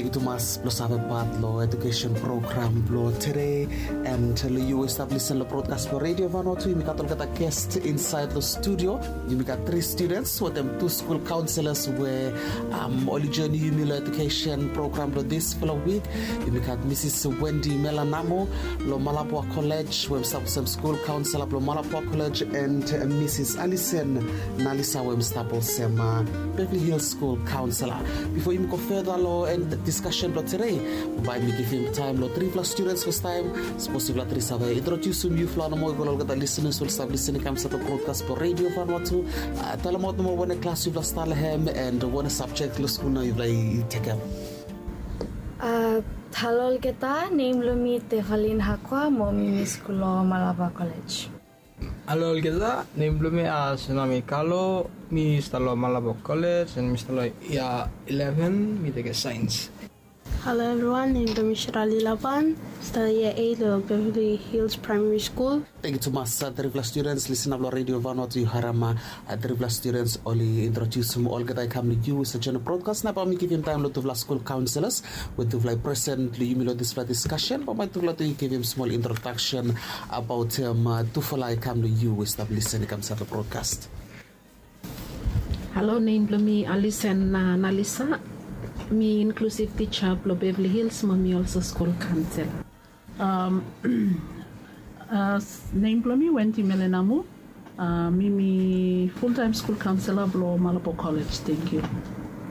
Thank you to mas lo sabe part lo education program lo today and lo you establish the broadcast for Radio Vanuatu. You got a guest inside the studio. You got 3 students with them 2 school counselors where only journey you education program lo this for a week. You got Mrs. Wendy Melanamo lo Malapua College where some school counselor lo Malapua College and Mrs. Alison Nalisa where Sema Beverly Hills School counselor. Before you go further lo and discussion lo today, by me give him time lo 3 students first time. Supposed to be save introduce you flano mo go lo listeners will start listening comes to the broadcast for Radio Vanuatu. Tell them what mo one class you start hem and one subject lo school na you take up. Hello kita name lo mi Tevalin Hakwa mo mi school Malapa College. Hello kita name lo mi Tsunami Kalo mi stalo Malapa College and Mr. Ya 11 mi take science. Hello everyone, named Shirali Laban, study year 8 at Beverly Hills Primary School. Thank you to my 3 students listen up Radio Vanuatu Harama 3 students only introduce them all that I come to you such a broadcast na pa mi give him time lot of school counselors with the present you milo this discussion but my to give him small introduction about to follow I come to you establish and comes at the broadcast. Hello, named me Alison Nalisa. Me inclusive teacher at Beverly Hills, mommy also school counselor. Name me Wendy Melenamu. Me full-time school counselor at Malapo College. Thank you.